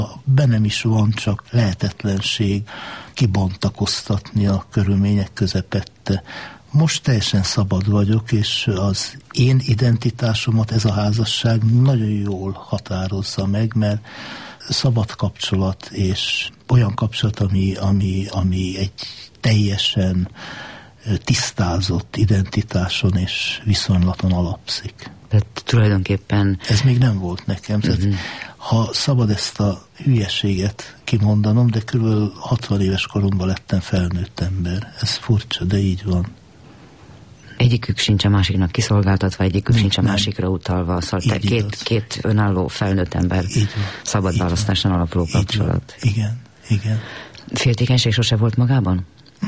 Bennem is van, csak lehetetlenség kibontakoztatni a körülmények közepette. Most teljesen szabad vagyok, és az én identitásomat ez a házasság nagyon jól határozza meg, mert szabad kapcsolat, és olyan kapcsolat, ami egy teljesen tisztázott identitáson és viszonylaton alapszik. Tehát tulajdonképpen... Ez még nem volt nekem. Tehát, ha szabad ezt a hülyeséget kimondanom, de kb. 60 éves koromban lettem felnőtt ember. Ez furcsa, de így van. Egyikük sincs a másiknak kiszolgáltatva, egyikük sincs a másikra utalva. Szóval két önálló felnőtt ember szabad választáson alapuló kapcsolat. Igen. Féltékenység sose volt magában?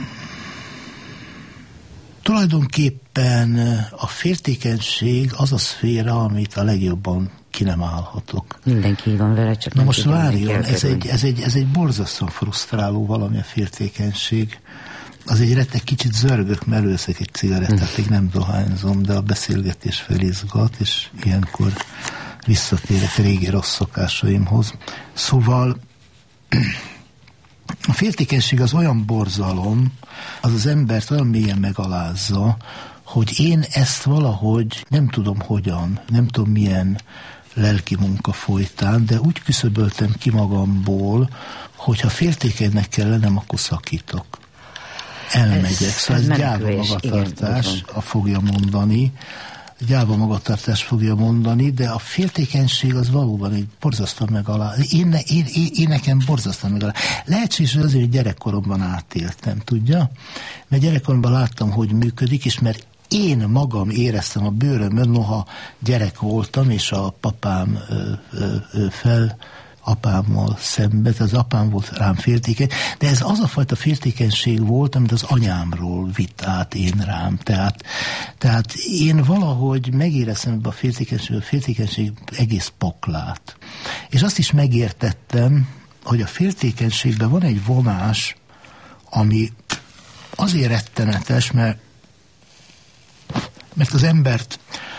Tulajdonképpen a féltékenység az a szféra, amit a legjobban ki nem állhatok. Mindenki van vele, csak na most várjon, ez egy borzasztóan frusztráló valami a féltékenység. Az egy kicsit zörgök, mert előszeg egy cigarettát, még nem dohányzom, de a beszélgetés felizgat, és ilyenkor visszatérek régi rossz szokásaimhoz. Szóval a féltékenység az olyan borzalom, az embert olyan mélyen megalázza, hogy én ezt valahogy nem tudom hogyan, nem tudom milyen lelki munka folytán, de úgy küszöböltem ki magamból, hogyha féltékenynek kell lennem, akkor szakítok. Elmegyek. Szóval ez gyáva magatartás fogja mondani, de a féltékenység az valóban egy borzasztóan megalázó. Én nekem borzasztóan megalázó. Lehetséges, hogy azért, hogy gyerekkoromban átéltem, tudja? Mert gyerekkoromban láttam, hogy működik, és mert én magam éreztem a bőrömön, noha gyerek voltam, és a papám apámmal szemben, az apám volt rám féltékeny, de ez az a fajta féltékenység volt, amit az anyámról vitt át én rám. Tehát én valahogy megéreztem ebbe a féltékenység egész poklát. És azt is megértettem, hogy a féltékenységben van egy vonás, ami azért rettenetes, mert az embert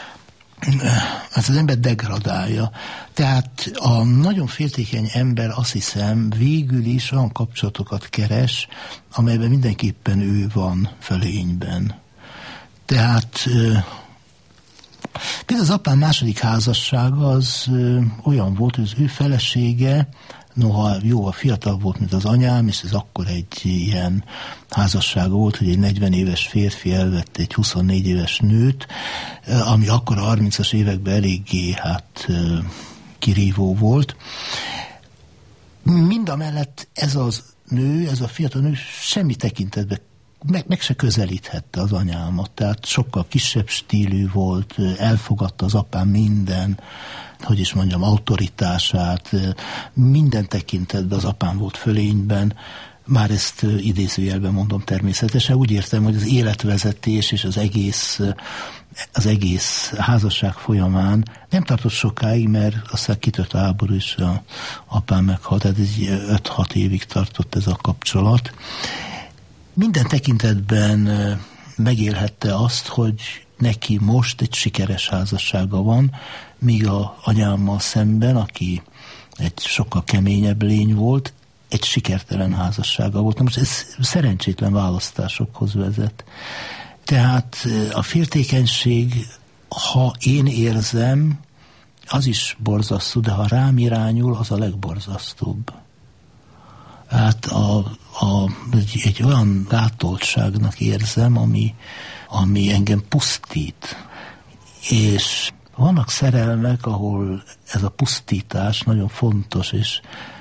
degradálja. Tehát a nagyon féltékeny ember, azt hiszem, végül is olyan kapcsolatokat keres, amelyben mindenképpen ő van fölényben. Tehát például az apám második házassága az olyan volt, hogy az ő felesége, noha jóval fiatal volt, mint az anyám, és ez akkor egy ilyen házassága volt, hogy egy 40 éves férfi elvette egy 24 éves nőt, ami akkor a 30-as években eléggé kirívó volt. Mindamellett ez a fiatal nő semmi tekintetben meg se közelíthette az anyámat, tehát sokkal kisebb stílű volt, elfogadta az apám minden, hogy is mondjam, autoritását, minden tekintetben az apám volt fölényben, már ezt idézőjelben mondom természetesen, úgy értem, hogy az életvezetés és az egész házasság folyamán nem tartott sokáig, mert aztán kitört a háború, és az apám meghalt, tehát 5-6 évig tartott ez a kapcsolat. Minden tekintetben megélhette azt, hogy neki most egy sikeres házassága van, míg az anyámmal szemben, aki egy sokkal keményebb lény volt, egy sikertelen házassága volt. Na most ez szerencsétlen választásokhoz vezet. Tehát a féltékenység, ha én érzem, az is borzasztó, de ha rám irányul, az a legborzasztóbb. Hát egy olyan gátoltságnak érzem, ami engem pusztít. És vannak szerelmek, ahol ez a pusztítás nagyon fontos, és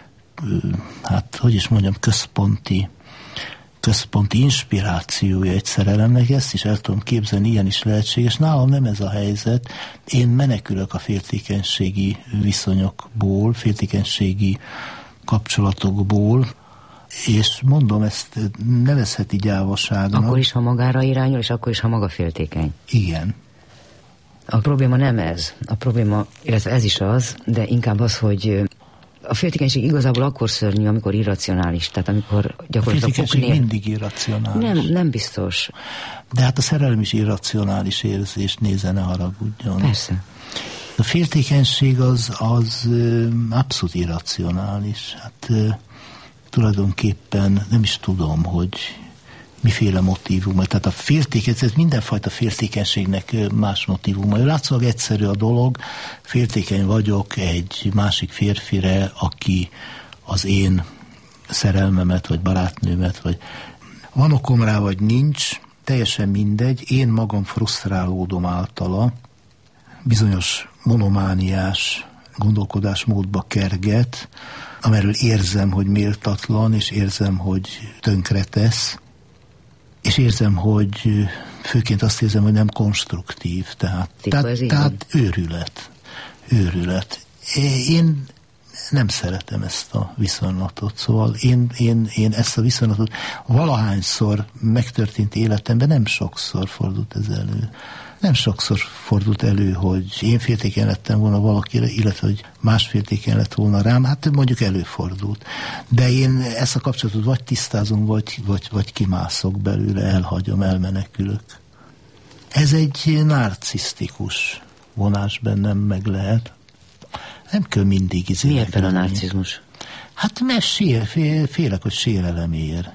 központi inspirációja egy szerelemnek, ezt is el tudom képzelni, ilyen is lehetséges. Nálam nem ez a helyzet. Én menekülök a féltékenységi viszonyokból, féltékenységi kapcsolatokból, és mondom, ezt nevezheti gyávaságnak. Akkor is, ha magára irányul, és akkor is, ha maga féltékeny. Igen. A probléma nem ez. A probléma, illetve ez is az, de inkább az, hogy a féltékenység igazából akkor szörnyű, amikor irracionális. Tehát amikor gyakorlatilag... A féltékenység mindig irracionális. Nem biztos. De hát a szerelem is irracionális érzés, ne haragudjon. Persze. A féltékenység az abszolút irracionális. Hát tulajdonképpen nem is tudom, hogy miféle motívuma. Tehát a féltékenység, mindenfajta féltékenységnek más motívuma. Látszólag egyszerű a dolog, féltékeny vagyok egy másik férfire, aki az én szerelmemet, vagy barátnőmet, vagy van okom rá, vagy nincs, teljesen mindegy, én magam frusztrálódom általa, bizonyos monomániás gondolkodásmódba kerget, amiről érzem, hogy méltatlan, és érzem, hogy tönkretesz, és érzem, hogy főként azt érzem, hogy nem konstruktív, tehát őrület. Én nem szeretem ezt a viszonylatot, szóval én ezt a viszonylatot valahányszor megtörtént életemben, nem sokszor fordult ez elő. Nem sokszor fordult elő, hogy én féltékeny lettem volna valakire, illetve hogy más féltékeny lett volna rám, hát mondjuk előfordult. De én ezt a kapcsolatot vagy tisztázom, vagy kimászok belőle, elhagyom, elmenekülök. Ez egy narcisztikus vonás bennem meg lehet. Nem kell mindig Mi ebben a narcizmus? Hát mert félek, hogy sérelem ér.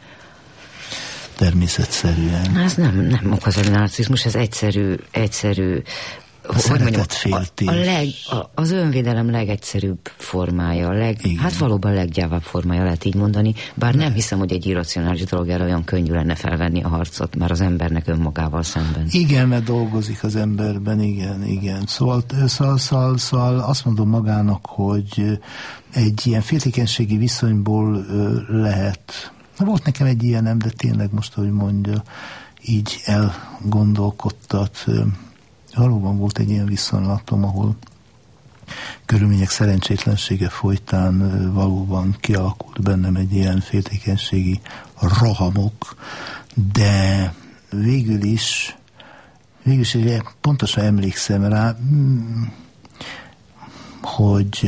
Természetszerűen. Ez nem okoz a narcizmus, ez egyszerű hogy mondjam, az önvédelem legegyszerűbb formája, hát valóban leggyávább formája, lehet így mondani, bár nem hiszem, hogy egy irracionális dolog erre olyan könnyű lenne felvenni a harcot, már az embernek önmagával szemben. Igen, mert dolgozik az emberben, igen. Szóval azt mondom magának, hogy egy ilyen féltékenységi viszonyból lehet. Volt nekem egy ilyenem, de tényleg most, ahogy mondja, így elgondolkodtat. Valóban volt egy ilyen viszonylatom, ahol körülmények szerencsétlensége folytán valóban kialakult bennem egy ilyen féltékenységi rohamok, de végül is pontosan emlékszem rá, hogy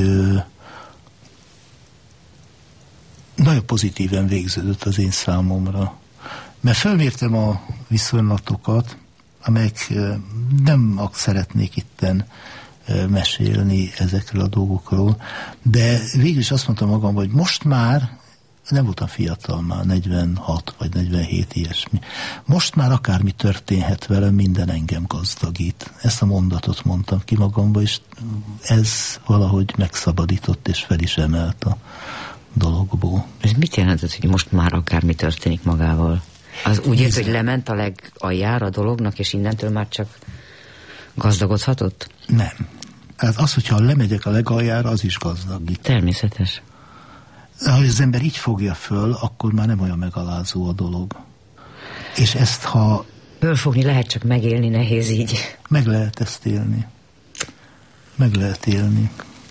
nagyon pozitíven végződött az én számomra. Mert felmértem a viszonylatokat, amelyek nem szeretnék itten mesélni ezekről a dolgokról, de végül is azt mondtam magam, hogy most már, nem voltam fiatal már, 46 vagy 47 ilyesmi, most már akármi történhet velem, minden engem gazdagít. Ezt a mondatot mondtam ki magamba, és ez valahogy megszabadított és fel is emelt a dologból. Ez mit jelentett, hogy most már akármi történik magával? Az úgy érzi, hogy lement a legaljára a dolognak, és innentől már csak gazdagodhatott? Nem. Hát az, hogyha lemegyek a legaljára, az is gazdagít. Természetes. Ha az ember így fogja föl, akkor már nem olyan megalázó a dolog. És ezt, ha... Fölfogni lehet, csak megélni nehéz így. Meg lehet ezt élni. Meg lehet élni.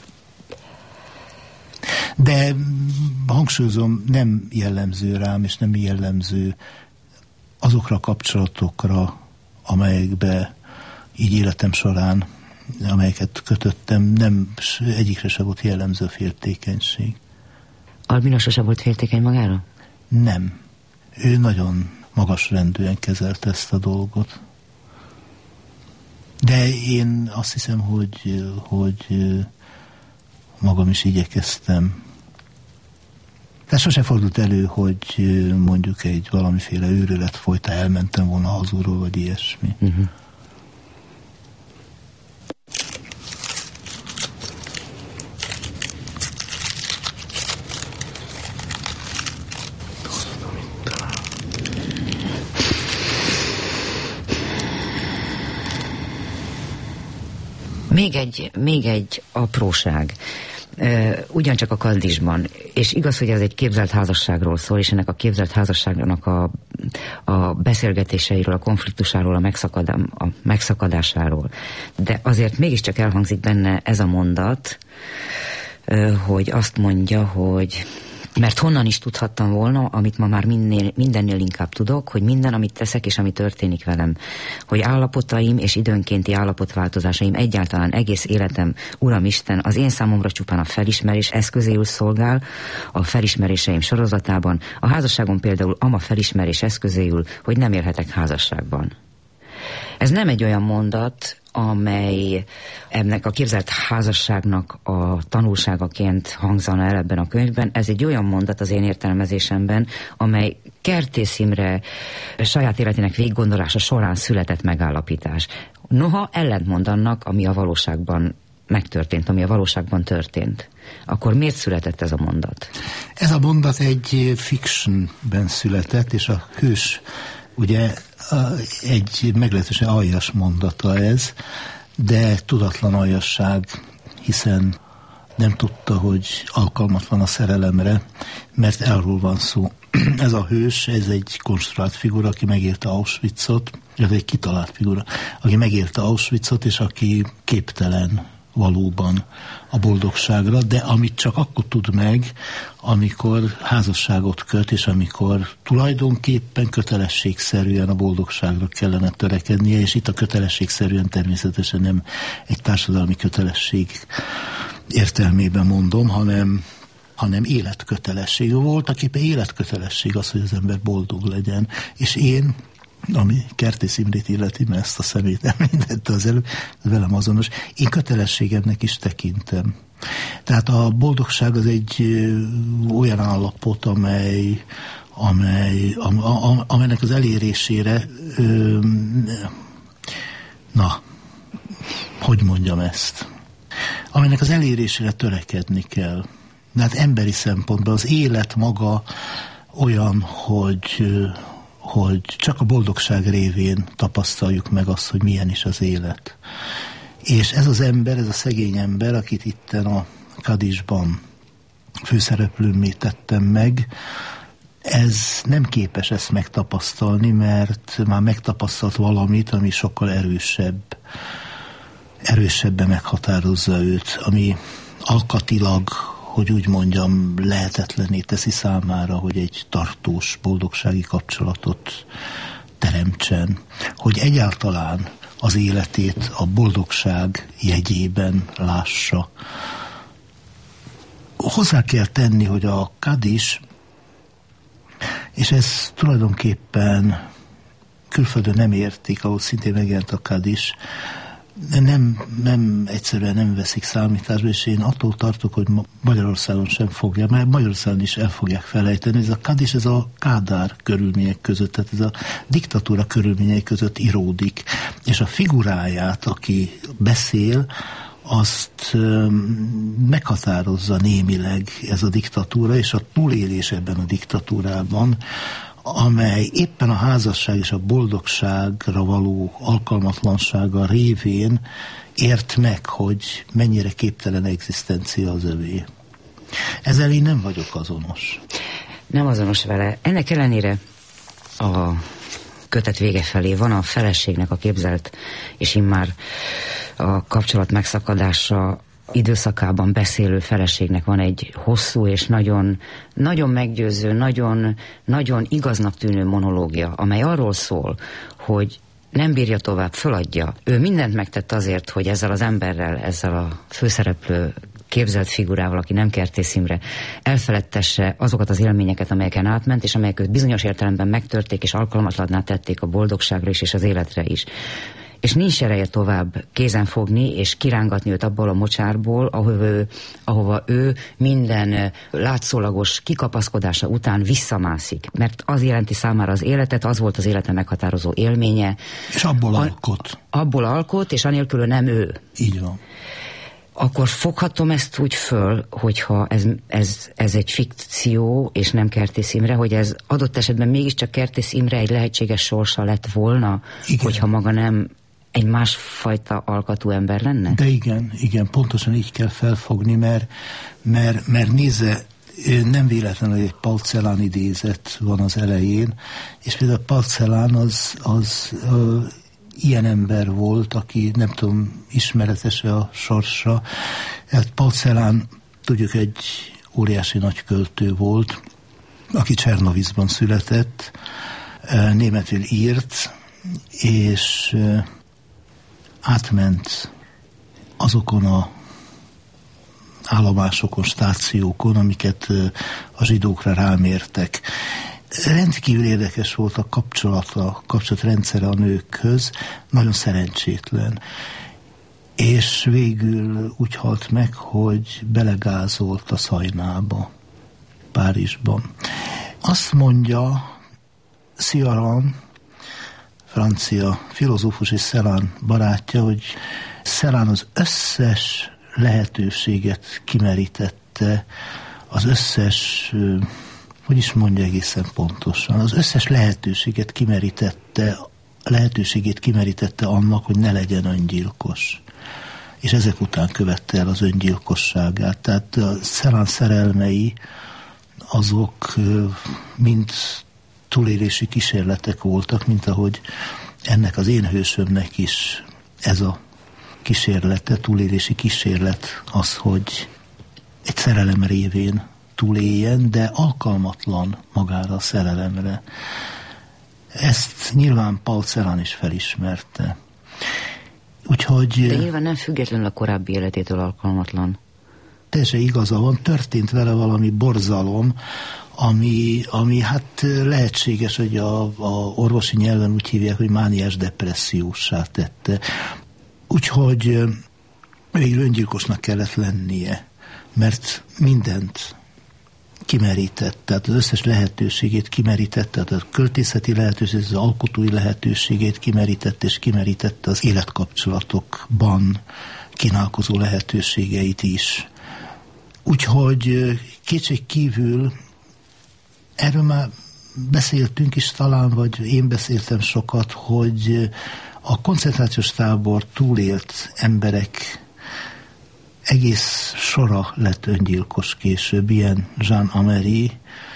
De hangsúlyozom, nem jellemző rám, és nem jellemző azokra a kapcsolatokra, amelyekbe így életem során, amelyeket kötöttem, nem egyikre se volt jellemző a féltékenység. Albina sose volt féltékeny magára? Nem. Ő nagyon magasrendűen kezelte ezt a dolgot. De én azt hiszem, hogy magam is igyekeztem. Tehát sose fordult elő, hogy mondjuk egy valamiféle őrület folytán elmentem volna hazulról, vagy ilyesmi. Uh-huh. Még egy apróság. Ugyancsak a Kaldizsban, és igaz, hogy ez egy képzelt házasságról szól, és ennek a képzelt házasságnak a beszélgetéseiről, a konfliktusáról, a megszakadásáról. De azért mégiscsak elhangzik benne ez a mondat, hogy azt mondja, hogy mert honnan is tudhattam volna, amit ma már mindennél inkább tudok, hogy minden, amit teszek és ami történik velem, hogy állapotaim és időnkénti állapotváltozásaim egyáltalán egész életem, Uram Isten, az én számomra csupán a felismerés eszközéül szolgál, a felismeréseim sorozatában, a házasságon például ama felismerés eszközéül, hogy nem élhetek házasságban. Ez nem egy olyan mondat, amely ennek a képzelt házasságnak a tanulságaként hangzana el ebben a könyvben. Ez egy olyan mondat az én értelmezésemben, amely Kertész Imre saját életének végiggondolása során született megállapítás. Noha ellentmond annak, ami a valóságban megtörtént, ami a valóságban történt. Akkor miért született ez a mondat? Ez a mondat egy fictionben született, és a hős ugye egy meglehetősen aljas mondata ez, de tudatlan aljasság, hiszen nem tudta, hogy alkalmatlan a szerelemre, mert erről van szó. Ez a hős, ez egy konstruált figura, aki megélte Auschwitzot, ez egy kitalált figura, aki megélte Auschwitzot, és aki képtelen valóban a boldogságra, de amit csak akkor tud meg, amikor házasságot köt, és amikor tulajdonképpen kötelességszerűen a boldogságra kellene törekednie, és itt a kötelességszerűen természetesen nem egy társadalmi kötelesség értelmében mondom, hanem életkötelesség. Voltak éppen életkötelesség az, hogy az ember boldog legyen. És én, ami Kertész Imrét illeti, mert ezt a szemét említette az előbb, velem azonos, én kötelességemnek is tekintem. Tehát a boldogság az egy olyan állapot, amelynek az elérésére hogy mondjam ezt? Amelynek az elérésére törekedni kell. De hát emberi szempontból az élet maga olyan, hogy csak a boldogság révén tapasztaljuk meg azt, hogy milyen is az élet. És ez az ember, ez a szegény ember, akit itten a Kadisban főszereplőmmé tettem meg, ez nem képes ezt megtapasztalni, mert már megtapasztalt valamit, ami sokkal erősebben meghatározza őt, ami alkatilag, hogy úgy mondjam, lehetetlenné teszi számára, hogy egy tartós boldogsági kapcsolatot teremtsen, hogy egyáltalán az életét a boldogság jegyében lássa. Hozzá kell tenni, hogy a Kadis, és ez tulajdonképpen külföldön nem értik, ahol szintén megjelent a Kadis, nem egyszerűen nem veszik számításba, és én attól tartok, hogy Magyarországon sem fogja, mert Magyarországon is el fogják felejteni. Ez a Kadis, ez a Kádár körülmények között, tehát ez a diktatúra körülményei között íródik, és a figuráját, aki beszél, azt meghatározza némileg ez a diktatúra, és a túlélés ebben a diktatúrában, amely éppen a házasság és a boldogságra való alkalmatlansága révén ért meg, hogy mennyire képtelen egzisztencia az övé. Ezzel én nem vagyok azonos. Nem azonos vele. Ennek ellenére a kötet vége felé van a feleségnek a képzelt, és immár a kapcsolat megszakadása időszakában beszélő feleségnek van egy hosszú és nagyon, nagyon meggyőző, nagyon igaznak tűnő monológia, amely arról szól, hogy nem bírja tovább, föladja. Ő mindent megtett azért, hogy ezzel az emberrel, ezzel a főszereplő képzelt figurával, aki nem Kertész Imre, elfeledtesse azokat az élményeket, amelyeken átment, és amelyek őt bizonyos értelemben megtörték, és alkalmatlanná tették a boldogságra is, és az életre is. És nincs ereje tovább kézen fogni, és kirángatni őt abból a mocsárból, ahova ő minden látszólagos kikapaszkodása után visszamászik. Mert az jelenti számára az életet, az volt az élete meghatározó élménye. És abból alkot. Abból alkot, és anélkül nem ő. Így van. Akkor foghatom ezt úgy föl, hogyha ez egy fikció, és nem Kertész Imre, hogy ez adott esetben mégiscsak Kertész Imre egy lehetséges sorsa lett volna, igen, hogyha maga nem egy másfajta alkatú ember lenne? De igen, pontosan így kell felfogni, mert nézze, nem véletlenül, hogy egy Paul Celan idézet van az elején, és például Paul Celan az ilyen ember volt, aki nem tudom, ismeretes-e a sorsa. Hát Paul Celan, tudjuk, egy óriási nagy költő volt, aki Csernoviszban született, németül írt, és átment azokon a állomásokon, stációkon, amiket a zsidókra rámértek. rendkívül érdekes volt a kapcsolatrendszere a nőkhöz, nagyon szerencsétlen. És végül úgy halt meg, hogy belegázolt a szajnába, Párizsban. Azt mondja Cioran, francia filozófus és Celan barátja, hogy Celan az összes lehetőséget kimerítette, az összes, hogy is mondja egészen pontosan, az összes lehetőségét kimerítette annak, hogy ne legyen öngyilkos. És ezek után követte el az öngyilkosságát. Tehát a Celan szerelmei azok mind túlélési kísérletek voltak, mint ahogy ennek az én hősömnek is ez a kísérlete, túlélési kísérlet az, hogy egy szerelem révén túléljen, de alkalmatlan magára a szerelemre. Ezt nyilván Paul Celan is felismerte. Úgyhogy... De nyilván nem függetlenül a korábbi életétől alkalmatlan. Teljesen igaza van, történt vele valami borzalom, ami hát lehetséges, hogy a orvosi nyelven úgy hívják, hogy mániás depresszióssá tette. Úgyhogy végül öngyilkosnak kellett lennie, mert mindent kimerített, tehát az összes lehetőségét kimerítette, tehát a költészeti lehetőségét, az alkotói lehetőségét kimerítette, és kimerítette az életkapcsolatokban kínálkozó lehetőségeit is. Úgyhogy kétség kívül, erről már beszéltünk is talán, vagy én beszéltem sokat, hogy a koncentrációs tábor túlélt emberek egész sora lett öngyilkos később, ilyen Jean Amery,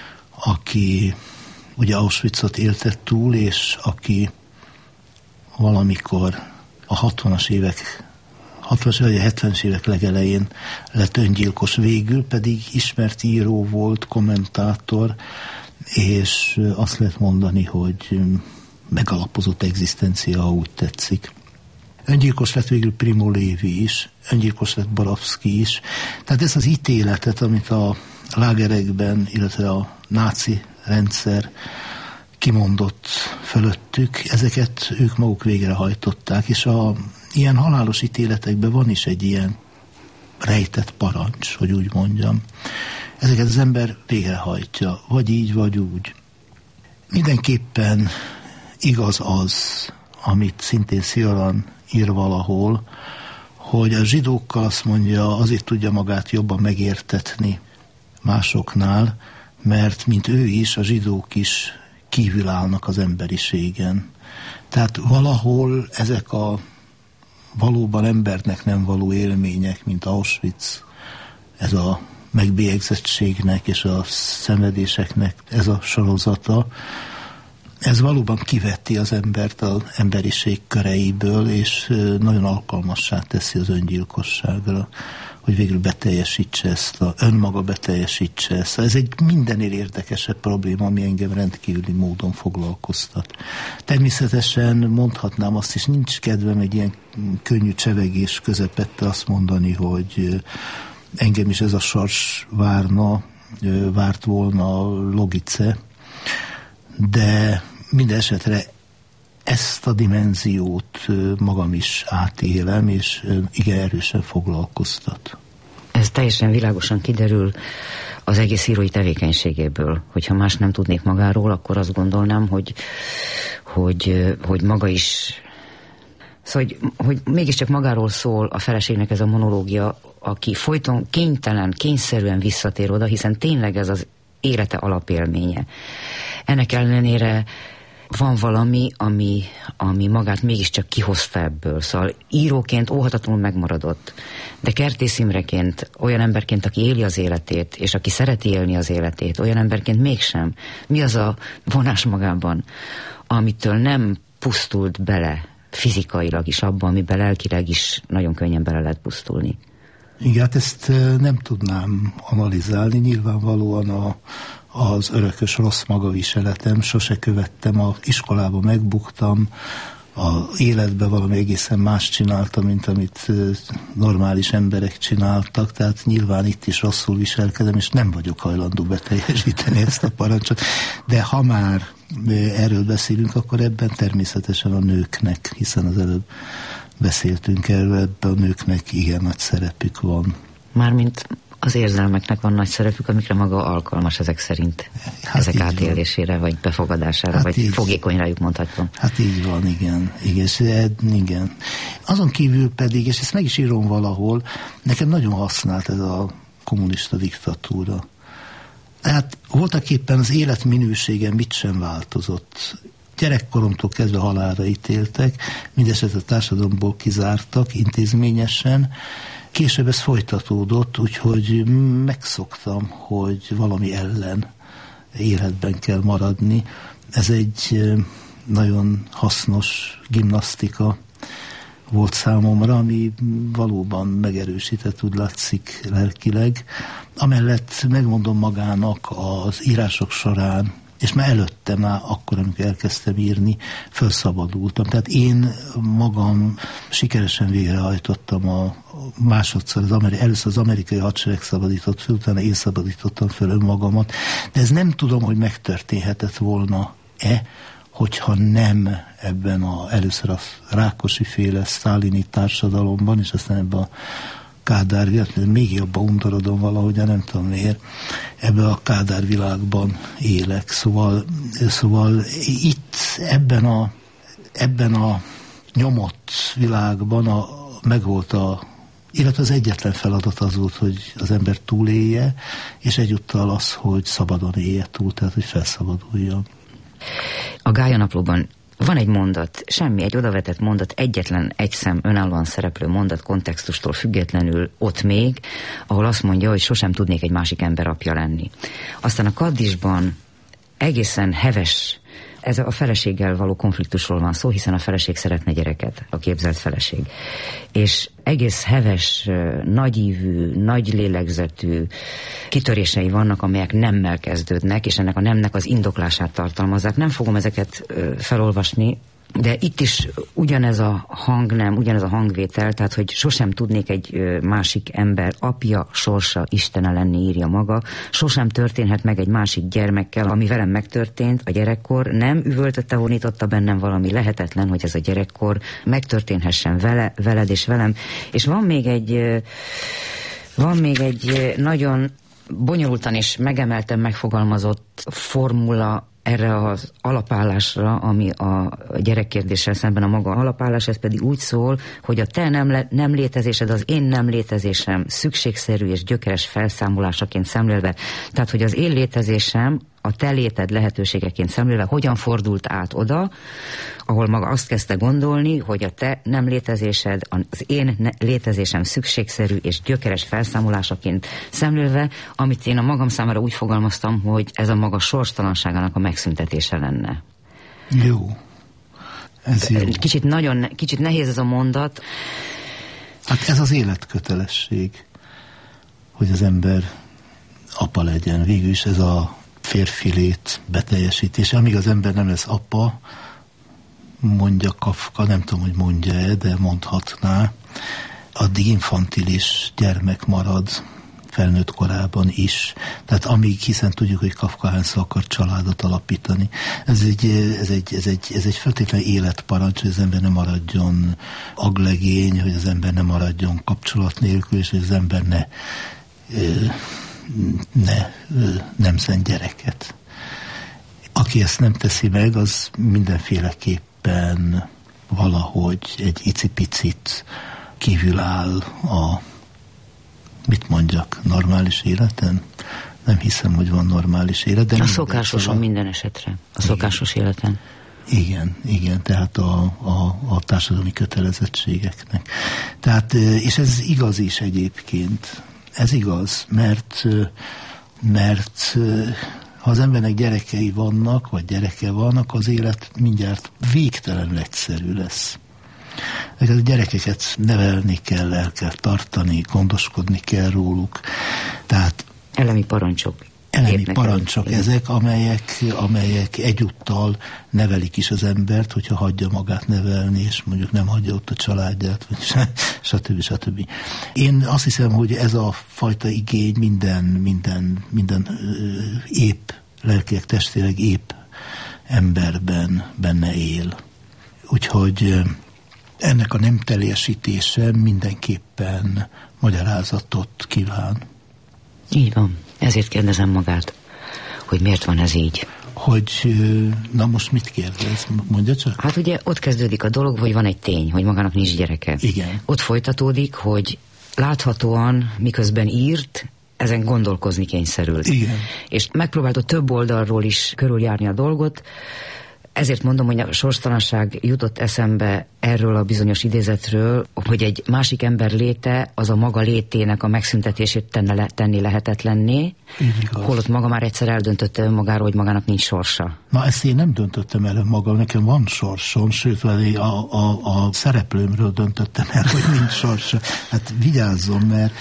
aki ugye Auschwitzot élte túl, és aki valamikor a 60-as évek, 70-es évek legelején lett öngyilkos, végül pedig ismert író volt, kommentátor, és azt lehet mondani, hogy megalapozott egzisztencia, ha úgy tetszik. Öngyilkos lett végül Primo Levi is, öngyilkos lett Borowski is. Tehát ez az ítéletet, amit a lágerekben, illetve a náci rendszer kimondott fölöttük, ezeket ők maguk végrehajtották, és ilyen halálos ítéletekben van is egy ilyen rejtett parancs, hogy úgy mondjam. Ezeket az ember végrehajtja, vagy így, vagy úgy. Mindenképpen igaz az, amit szintén Cioran ír valahol, hogy a zsidókkal azt mondja, azért tudja magát jobban megértetni másoknál, mert mint ő is, a zsidók is kívül állnak az emberiségen. Tehát valahol ezek a valóban embernek nem való élmények, mint Auschwitz, ez a megbélyegzettségnek és a szenvedéseknek ez a sorozata, ez valóban kiveti az embert az emberiség köreiből, és nagyon alkalmassá teszi az öngyilkosságra, hogy végül beteljesítse ezt, önmaga beteljesítse ezt. Ez egy mindennél érdekesebb probléma, ami engem rendkívüli módon foglalkoztat. Természetesen mondhatnám azt is, nincs kedvem egy ilyen könnyű csevegés közepette azt mondani, hogy engem is ez a sors várt volna Logice, de minden esetre ezt a dimenziót magam is átélem, és igen erősen foglalkoztat. Ez teljesen világosan kiderül az egész írói tevékenységéből. Hogyha más nem tudnék magáról, akkor azt gondolnám, hogy maga is... Szóval, hogy mégiscsak magáról szól a feleségnek ez a monológia, aki folyton kényszerűen visszatér oda, hiszen tényleg ez az élete alapélménye. Ennek ellenére van valami, ami magát mégiscsak kihozta ebből. Szóval íróként óhatatlanul megmaradott. De Kertész Imreként, olyan emberként, aki éli az életét, és aki szereti élni az életét, olyan emberként mégsem. Mi az a vonás magában, amitől nem pusztult bele fizikailag is abba, amiben lelkileg is nagyon könnyen bele lehet pusztulni? Igen, hát ezt nem tudnám analizálni. Nyilvánvalóan az örökös rossz magaviseletem, sose követtem, az iskolában megbuktam, az életben valami egészen más csináltam, mint amit normális emberek csináltak, tehát nyilván itt is rosszul viselkedem, és nem vagyok hajlandó beteljesíteni ezt a parancsot. De ha már erről beszélünk, akkor ebben természetesen a nőknek, hiszen az előbb beszéltünk erről, ebben a nőknek igen nagy szerepük van. Mármint az érzelmeknek van nagy szerepük, amikre maga alkalmas ezek szerint. Hát ezek átélésére, vagy befogadására, hát vagy így, fogékony rájuk mondhatom. Hát így van, igen. Igen. Azon kívül pedig, és ezt meg is írom valahol, nekem nagyon használt ez a kommunista diktatúra. Hát voltaképpen az életminőségem mit sem változott. Gyerekkoromtól kezdve halálra ítéltek, mindeset a társadalomból kizártak intézményesen. Később ez folytatódott, úgyhogy megszoktam, hogy valami ellen életben kell maradni. Ez egy nagyon hasznos gimnasztika volt számomra, ami valóban megerősített, úgy látszik lelkileg. Amellett megmondom magának az írások során, és már előtte, már akkor, amikor elkezdtem írni, felszabadultam. Tehát én magam sikeresen végrehajtottam másodszor, először az amerikai hadsereg szabadított fel, utána én szabadítottam fel önmagamat, de ez nem tudom, hogy megtörténhetett volna-e, hogyha nem ebben először a Rákosi-féle sztálini társadalomban, és aztán ebben a Kádár világban, még jobban undorodom valahogy, de nem tudom miért, ebben a Kádár világban élek. Szóval itt ebben a nyomott világban megvolt illetve az egyetlen feladat az volt, hogy az ember túlélje, és egyúttal az, hogy szabadon élje túl, tehát hogy felszabaduljon. A Gája Naplóban van egy mondat, egy odavetett mondat, egyetlen egy szem önállóan szereplő mondat kontextustól függetlenül ott még, ahol azt mondja, hogy sosem tudnék egy másik ember apja lenni. Aztán a Kaddisban egészen heves, ez a feleséggel való konfliktusról van szó, hiszen a feleség szeretne gyereket, a képzelt feleség. És egész heves, nagyívű, nagy lélegzetű kitörései vannak, amelyek nemmel kezdődnek, és ennek a nemnek az indoklását tartalmazzák. Nem fogom ezeket felolvasni, de itt is ugyanez a hangnem, ugyanez a hangvétel, tehát hogy sosem tudnék egy másik ember apja, sorsa, istene lenni, írja maga. Sosem történhet meg egy másik gyermekkel, ami velem megtörtént, a gyerekkor nem üvöltötte, vonította bennem valami lehetetlen, hogy ez a gyerekkor megtörténhessen veled és velem. És van még egy nagyon bonyolultan és megemelten megfogalmazott formula erre az alapállásra, ami a gyerekkérdéssel szemben a maga alapállás, ez pedig úgy szól, hogy a te nem létezésed, az én nem létezésem szükségszerű és gyökeres felszámolásaként szemlélve. Tehát, hogy az én létezésem a te léted lehetőségeként szemlélve hogyan fordult át oda, ahol maga azt kezdte gondolni, hogy a te nem létezésed, az én létezésem szükségszerű és gyökeres felszámolásaként szemlélve, amit én a magam számára úgy fogalmaztam, hogy ez a maga sorstalanságának a megszüntetése lenne. Jó. Ez jó. Kicsit nehéz ez a mondat. Hát ez az életkötelesség, hogy az ember apa legyen. Végül is ez a férfi lét beteljesítése. Amíg az ember nem lesz apa, mondja Kafka, nem tudom, hogy mondja-e, de mondhatná, addig infantilis gyermek marad felnőtt korában is. Tehát amíg, hiszen tudjuk, hogy Kafka hányszor akar családot alapítani. Ez egy feltétlenül életparancs, hogy az ember ne maradjon aglegény, hogy az ember ne maradjon kapcsolat nélkül, és hogy az ember nem szent gyereket. Aki ezt nem teszi meg, az mindenféleképpen valahogy egy icipicit kívül áll mit mondjak, normális életen? Nem hiszem, hogy van normális élet. De a szokásosan minden esetre. A szokásos életen. Igen, tehát a társadalmi kötelezettségeknek. Tehát, és ez igaz is egyébként. Ez igaz, mert ha az embernek gyerekei vannak, vagy gyereke vannak, az élet mindjárt végtelenül egyszerű lesz. A gyerekeket nevelni kell, el kell tartani, gondoskodni kell róluk. Tehát elemi parancsok elemi parancsok ezek, amelyek egyúttal nevelik is az embert, hogyha hagyja magát nevelni, és mondjuk nem hagyja ott a családját, vagy stb. Én azt hiszem, hogy ez a fajta igény minden épp, lelkileg, testileg épp emberben benne él. Úgyhogy ennek a nem teljesítése mindenképpen magyarázatot kíván. Így van. Ezért kérdezem magát, hogy miért van ez így. Hogy, na most mit kérdez? Mondja csak. Hát ugye ott kezdődik a dolog, hogy van egy tény, hogy magának nincs gyereke. Igen. Ott folytatódik, hogy láthatóan, miközben írt, ezen gondolkozni kényszerült. Igen. És megpróbálta több oldalról is körüljárni a dolgot, ezért mondom, hogy a sorstalanság jutott eszembe erről a bizonyos idézetről, hogy egy másik ember léte az a maga létének a megszüntetését tenni lehetetlenné, holott maga már egyszer eldöntötte önmagáról, hogy magának nincs sorsa. Na, ezt én nem döntöttem el magam, nekem van sorsom, sőt, a szereplőmről döntöttem el, hogy nincs sorsa. Hát vigyázzon, mert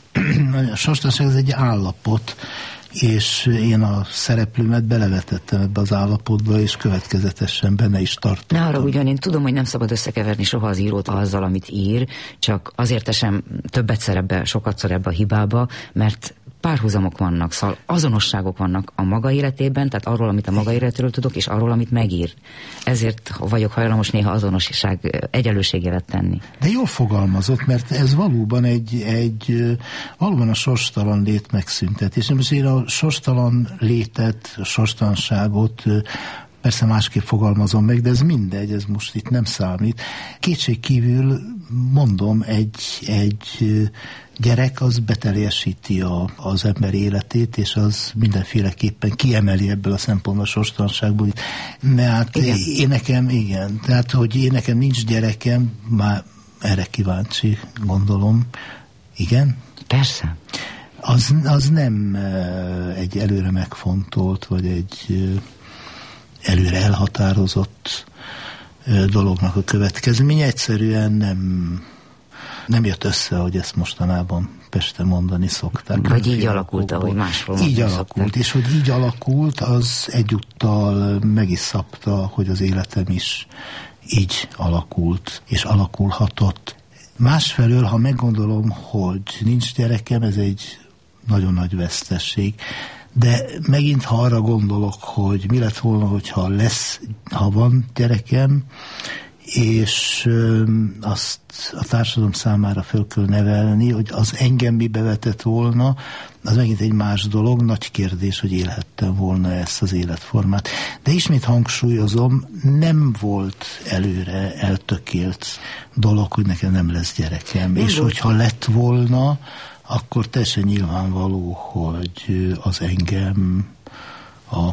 a sorstalanság ez egy állapot, és én a szereplőmet belevetettem ebbe az állapotba, és következetesen benne is tartottam. Ne arra ugyan, én tudom, hogy nem szabad összekeverni soha az írót azzal, amit ír, csak azért esem sokatszor ebbe a hibába, mert párhuzamok vannak, szóval azonosságok vannak a maga életében, tehát arról, amit a maga életéről tudok, és arról, amit megír. Ezért vagyok hajlamos néha azonosság egyenlőségével tenni. De jól fogalmazott, mert ez valóban valóban a sorstalan lét megszüntetés. Most én a sorstalan létet, a sorstalanságot persze másképp fogalmazom meg, de ez mindegy, ez most itt nem számít. Kétségkívül mondom, egy gyerek az beteljesíti az ember életét, és az mindenféleképpen kiemeli ebből a szempontból a sorstalanságból. Mert én nekem nincs gyerekem, már erre kíváncsi, gondolom. Igen? Persze. Az nem egy előre megfontolt, vagy egy előre elhatározott dolognak a következménye. Egyszerűen nem jött össze, hogy ezt mostanában Pesten mondani szokták. Vagy így alakult, ahogy máshol így alakult, szokták. És hogy így alakult, az egyúttal meg is szabta, hogy az életem is így alakult, és alakulhatott. Másfelől, ha meggondolom, hogy nincs gyerekem, ez egy nagyon nagy vesztesség. De megint, ha arra gondolok, hogy mi lett volna, ha van gyerekem, és azt a társadalom számára föl kell nevelni, hogy az engem mibe vetett volna, az megint egy más dolog, nagy kérdés, hogy élhettem volna ezt az életformát. De ismét hangsúlyozom, nem volt előre eltökélt dolog, hogy nekem nem lesz gyerekem. És hogyha lett volna, akkor teljesen nyilvánvaló, hogy az engem a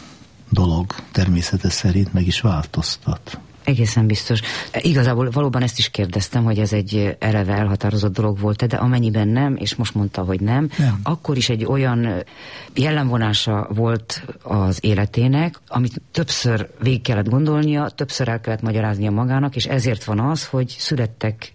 dolog természete szerint meg is változtat. Egészen biztos. Igazából valóban ezt is kérdeztem, hogy ez egy eleve elhatározott dolog volt-e, de amennyiben nem, és most mondta, hogy nem, akkor is egy olyan jellemvonása volt az életének, amit többször végig kellett gondolnia, többször el kellett magyaráznia magának, és ezért van az, hogy születtek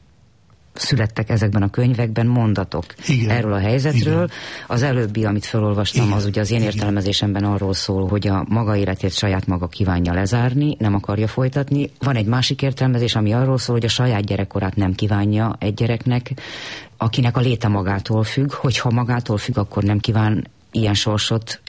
ezekben a könyvekben mondatok erről a helyzetről. Igen. Az előbbi, amit felolvastam, az ugye az én értelmezésemben arról szól, hogy a maga életét saját maga kívánja lezárni, nem akarja folytatni. Van egy másik értelmezés, ami arról szól, hogy a saját gyerekkorát nem kívánja egy gyereknek, akinek a léte magától függ, hogyha magától függ, akkor nem kíván ilyen sorsot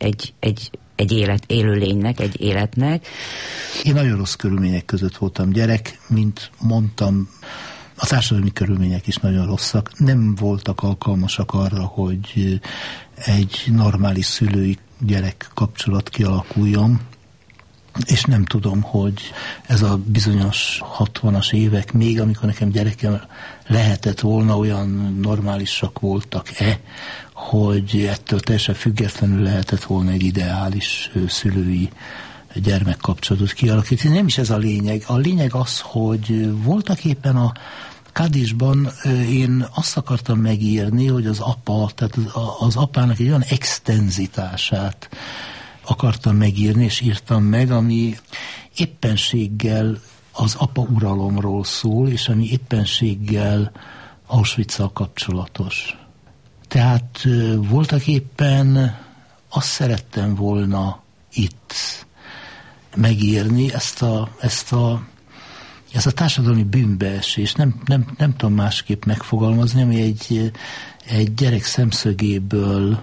egy élőlénynek, egy életnek. Én nagyon rossz körülmények között voltam gyerek, mint mondtam, a társadalmi körülmények is nagyon rosszak. Nem voltak alkalmasak arra, hogy egy normális szülői-gyerek kapcsolat kialakuljon, és nem tudom, hogy ez a bizonyos 60-as évek, még amikor nekem gyerekem lehetett volna, olyan normálisak voltak-e, hogy ettől teljesen függetlenül lehetett volna egy ideális szülői gyermekkapcsolatot kialakítani. Nem is ez a lényeg. A lényeg az, hogy voltak éppen a Kadisban én azt akartam megírni, hogy az apa, tehát az apának egy olyan extenzitását akartam megírni, és írtam meg, ami éppenséggel az apa uralomról szól, és ami éppenséggel Auschwitz-szal kapcsolatos. Tehát voltak éppen azt szerettem volna itt megírni, ezt a társadalmi bűnbeesést, nem tudom másképp megfogalmazni, ami egy gyerek szemszögéből,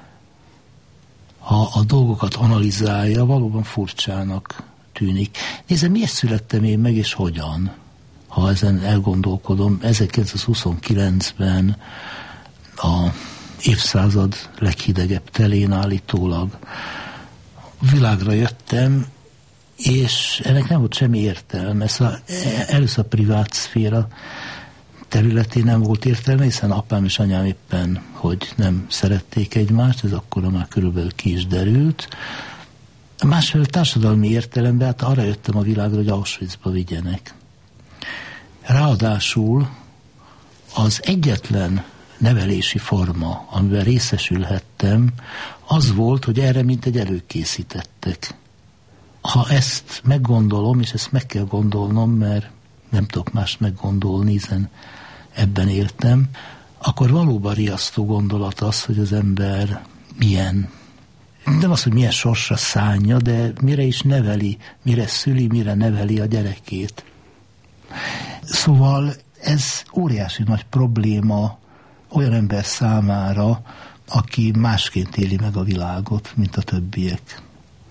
ha a dolgokat analizálja, valóban furcsának tűnik. Nézd, miért születtem én meg, és hogyan? Ha ezen elgondolkodom, 1929-ben a évszázad leghidegebb telén állítólag világra jöttem, és ennek nem volt semmi értelme. Először a privát szféra területén nem volt értelme, hiszen apám és anyám éppen, hogy nem szerették egymást, ez akkor már körülbelül ki is derült. Másfelől társadalmi értelemben, hát arra jöttem a világra, hogy Auschwitzba vigyenek. Ráadásul az egyetlen nevelési forma, amiben részesülhettem, az volt, hogy erre mintegy előkészítettek. Ha ezt meggondolom, és ezt meg kell gondolnom, mert nem tudok mást meggondolni, hiszen ebben éltem, akkor valóban riasztó gondolat az, hogy az ember milyen, nem az, hogy milyen sorsra szánja, de mire is neveli, mire szüli, mire neveli a gyerekét. Szóval ez óriási nagy probléma olyan ember számára, aki másként éli meg a világot, mint a többiek.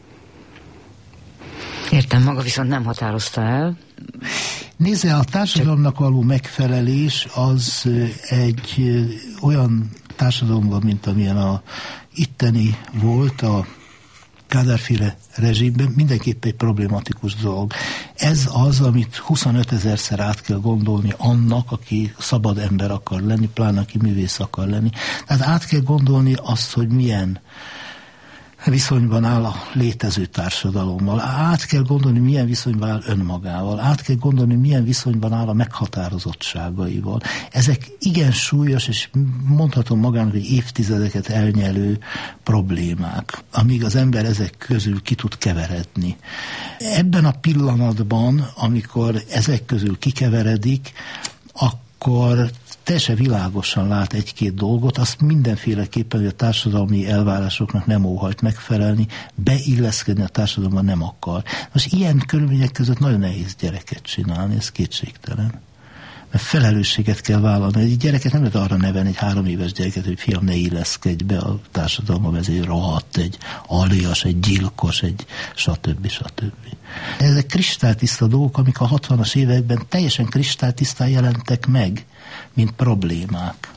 Értem, maga viszont nem határozta el. Nézze, a társadalomnak való megfelelés az egy olyan társadalomban, mint amilyen a itteni volt, a Kádár-féle rezsimben, mindenképp egy problematikus dolog. Ez az, amit 25 000-szer át kell gondolni annak, aki szabad ember akar lenni, pláne aki művész akar lenni. Tehát át kell gondolni azt, hogy milyen viszonyban áll a létező társadalommal. Át kell gondolni, milyen viszonyban áll önmagával. Át kell gondolni, milyen viszonyban áll a meghatározottságaival. Ezek igen súlyos, és mondhatom magának, hogy évtizedeket elnyelő problémák, amíg az ember ezek közül ki tud keveredni. Ebben a pillanatban, amikor ezek közül kikeveredik, akkor teljesen világosan lát egy-két dolgot, azt mindenféleképpen, hogy a társadalmi elvárásoknak nem óhajt megfelelni, beilleszkedni a társadalomban nem akar. Most ilyen körülmények között nagyon nehéz gyereket csinálni, ez kétségtelen. Mert felelősséget kell vállalni. Egy gyereket nem lehet arra nevelni, egy 3 éves gyereket, hogy fiam, ne illeszkedj be a társadalomba, ez egy rohadt, egy aljas, egy gyilkos, egy stb. Ezek kristálytiszta dolgok, amik a 60-as években teljesen kristálytisztán jelentek meg, mint problémák.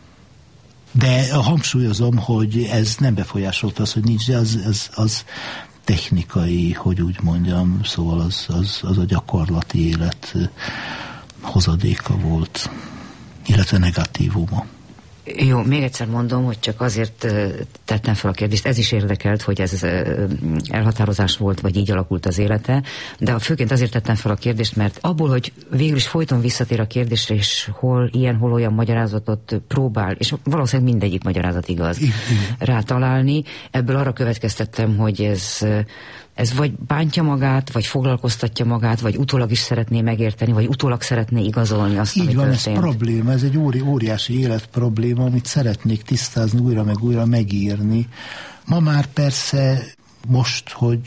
De hangsúlyozom, hogy ez nem befolyásolta az, hogy nincs, de az technikai, hogy úgy mondjam, szóval az a gyakorlati élet hozadéka volt, illetve negatívuma. Jó, még egyszer mondom, hogy csak azért tettem fel a kérdést, ez is érdekelt, hogy ez elhatározás volt, vagy így alakult az élete, de főként azért tettem fel a kérdést, mert abból, hogy végül is folyton visszatér a kérdésre, és hol ilyen, hol olyan magyarázatot próbál, és valószínűleg mindegyik magyarázat igaz, rá találni, ebből arra következtettem, hogy ez vagy bántja magát, vagy foglalkoztatja magát, vagy utólag is szeretné megérteni, vagy utólag szeretné igazolni azt, ami történt. Így van, ez probléma, ez egy óriási életprobléma, amit szeretnék tisztázni, újra meg újra megírni. Ma már persze most, hogy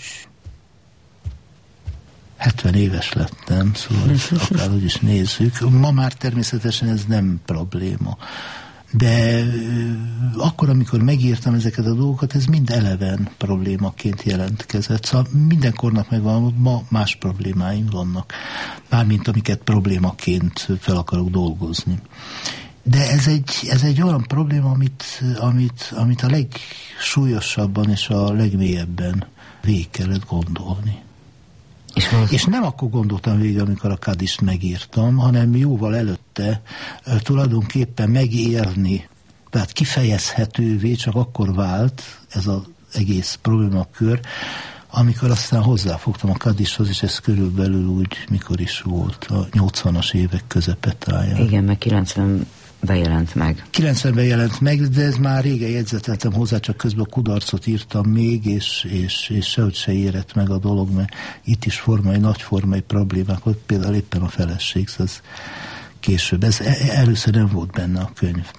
70 éves lettem, szóval akárhogy is nézzük, ma már természetesen ez nem probléma. De akkor, amikor megírtam ezeket a dolgokat, ez mind eleven problémaként jelentkezett. Szóval mindenkornak megvan, ma más problémáim vannak. Mármint amiket problémaként fel akarok dolgozni. De ez egy olyan probléma, amit a legsúlyosabban és a legmélyebben végig kellett gondolni. És nem akkor gondoltam végig, amikor a Kadist megírtam, hanem jóval előtte tulajdonképpen megérni, tehát kifejezhetővé csak akkor vált ez az egész problémakör, amikor aztán hozzáfogtam a Kadisthoz, és ez körülbelül úgy, mikor is volt, a 80-as évek közepetáján. Igen, meg 90-ben jelent meg. 90-ben jelent meg, de ez már régen jegyzeteltem hozzá, csak közben a kudarcot írtam még, és sehogy se érett meg a dolog, mert itt is nagy formai problémák volt, például éppen a feleség, az később. Ez először nem volt benne a könyvben.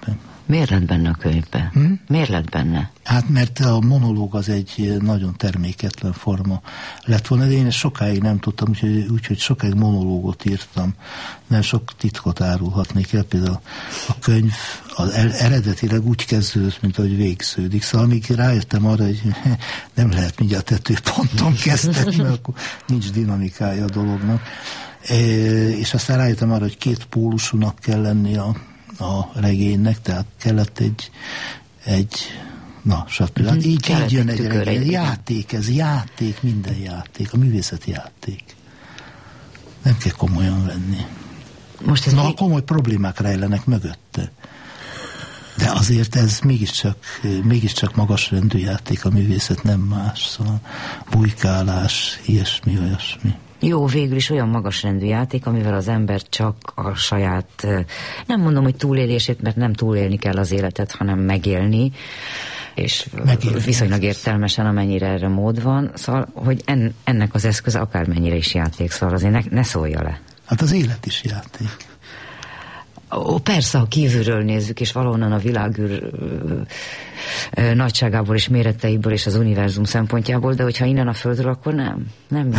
Miért lett benne a könyvbe? Miért lett benne? Hát mert a monológ az egy nagyon terméketlen forma lett volna, de én ezt sokáig nem tudtam, úgyhogy sokáig monológot írtam. Nem sok titkot árulhatnék el, például a könyv az eredetileg úgy kezdődött, mint ahogy végződik. Szóval amíg rájöttem arra, hogy nem lehet mindjárt tetőponton kezdeni, mert akkor nincs dinamikája a dolognak. És aztán rájöttem arra, hogy két pólusúnak kell lenni a regénynek, tehát kellett egy stb. Hát így jön egy regény. Játék, minden játék, a művészeti játék. Nem kell komolyan venni. Most ez komoly problémák rejlenek mögötte. De azért ez mégiscsak magasrendű játék, a művészet nem más, szóval bujkálás, ilyesmi, olyasmi. Jó, végül is olyan magasrendű játék, amivel az ember csak a saját, nem mondom, hogy túlélését, mert nem túlélni kell az életet, hanem megélni, és viszonylag értelmesen, amennyire erre mód van. Szóval, hogy ennek az eszköze akármennyire is játék, szóval azért ne szólja le. Hát az élet is játék. Persze, ha kívülről nézzük, és valahonnan a világűr nagyságából és méreteiből és az univerzum szempontjából, de hogyha innen a földről, akkor nem mindig.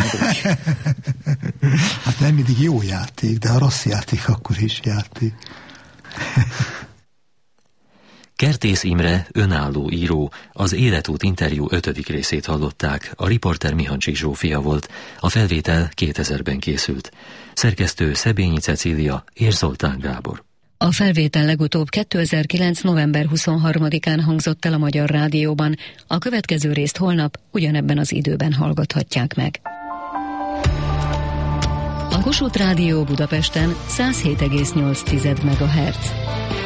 Hát nem mindig jó játék, de ha rossz játék, akkor is játék. Kertész Imre, önálló író, az Életút interjú 5. részét hallották, a riporter Mihancsi Zsófia volt, a felvétel 2000-ben készült. Szerkesztő Szebényi Cecília és Zoltán Gábor. A felvétel legutóbb 2009. november 23-án hangzott el a Magyar Rádióban, a következő részt holnap ugyanebben az időben hallgathatják meg. A Kossuth Rádió Budapesten 107,8 MHz.